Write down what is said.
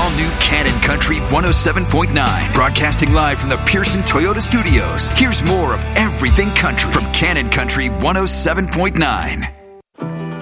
all-new Cannon Country 107.9. Broadcasting live from the Pearson Toyota Studios. Here's more of everything country from Cannon Country 107.9.